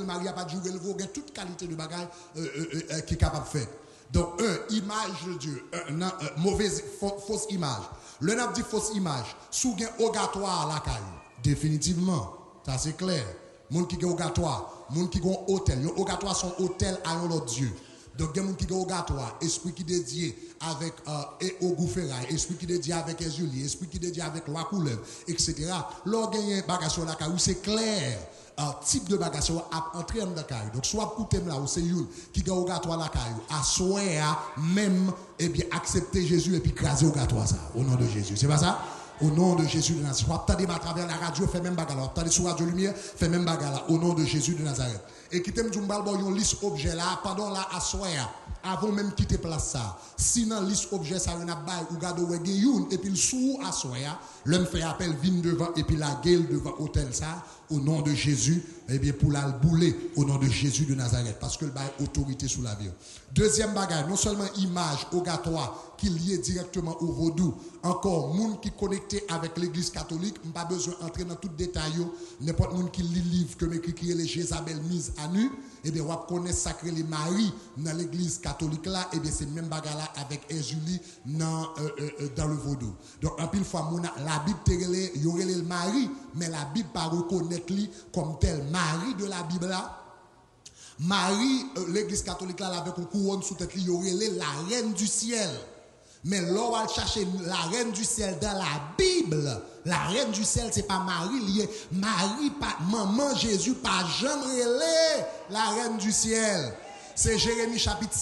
Marie a pas joué le veau, il y a toute qualité de bagage qui est capable de faire. Donc, image de Dieu, mauvaise, fausse image. Le n'a dit fausse image, sous un ogatoire à la caille. Définitivement, ça c'est clair. Moun qui est ogatoire, moun qui est hôtel. Les ogatoires sont hôtel à l'autre Dieu. Donc, il y a des gens qui sont ogatoire, esprit qui est dédié avec au Goufferail, esprit qui est dédié avec Ezuli, esprit qui est dédié avec la couleur, etc. Lorsqu'il y a un bagage sur la caille, c'est clair. Type de bagage à entrer dans la caille. Donc, soit pour thème là, ou c'est une qui est ogatoire la caille, à souhait même, et bien, accepter Jésus et puis craser ogatoire ça, au nom de Jésus. C'est pas ça? Au nom de Jésus de Nazareth. Soit attendez à travers la radio, fait même bagarre. Attendez sur Radio Lumière, fait même bagarre. Au nom de Jésus de Nazareth. Et qui t'aime du mal, bon, yon liste objet là, pendant là, à soya, avant même quitter place ça. Sinon, liste objet ça, yon a bail, ou gado ou yon, et puis le sous à soya, l'homme fait appel, vin devant, et puis la gueule devant hôtel ça, au nom de Jésus, et bien pour la bouler, au nom de Jésus de Nazareth, parce que le bail autorité sous la vie. Deuxième bagage, non seulement image ogatoire, qui lié directement au vaudou, encore, monde qui connecté avec l'église catholique, pas besoin d'entrer dans tout détail, n'importe monde qui lit livre que m'écrit qui est les Jézabel mise à nu, et bien, on va connaître sacré les maris dans l'église catholique là, et bien, c'est même bagarre là avec Ezuli dans le vaudou. Donc, en pile fois, la Bible, il y aurait le mari, mais la Bible pas reconnaître lui comme tel mari de la Bible là. Marie, l'église catholique là, avec une couronne sous tête, il y aurait la reine du ciel. Mais là, on va chercher la reine du ciel dans la Bible. La reine du ciel, c'est pas Marie liée. Marie, pas maman Jésus, pas jamais la reine du ciel. C'est Jérémie chapitre